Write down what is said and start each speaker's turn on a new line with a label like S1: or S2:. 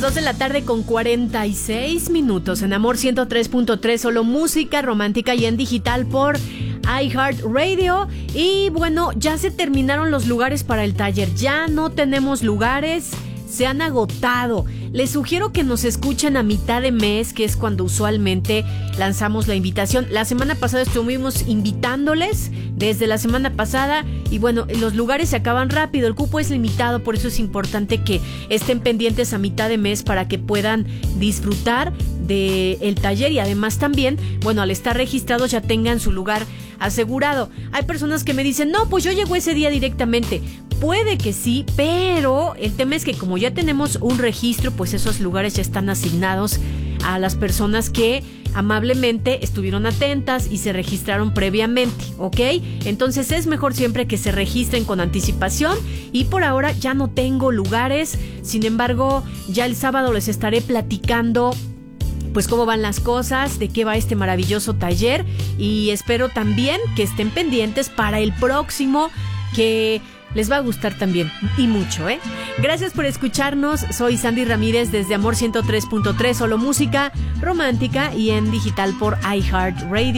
S1: 2 de la tarde con 46 minutos en Amor 103.3, solo música romántica y en digital por iHeartRadio. Y bueno, ya se terminaron los lugares para el taller, ya no tenemos lugares, se han agotado. Les sugiero que nos escuchen a mitad de mes, que es cuando usualmente lanzamos la invitación. La semana pasada estuvimos invitándoles desde la semana pasada y bueno, los lugares se acaban rápido, el cupo es limitado, por eso es importante que estén pendientes a mitad de mes para que puedan disfrutar del taller y además también, bueno, al estar registrados ya tengan su lugar asegurado. Hay personas que me dicen, no, pues yo llego ese día directamente. Puede que sí, pero el tema es que como ya tenemos un registro, pues esos lugares ya están asignados a las personas que amablemente estuvieron atentas y se registraron previamente, ¿ok? Entonces es mejor siempre que se registren con anticipación y por ahora ya no tengo lugares. Sin embargo, ya el sábado les estaré platicando pues cómo van las cosas, de qué va este maravilloso taller y espero también que estén pendientes para el próximo, que les va a gustar también y mucho, ¿eh? Gracias por escucharnos, soy Sandy Ramírez desde Amor 103.3, solo música romántica y en digital por iHeartRadio.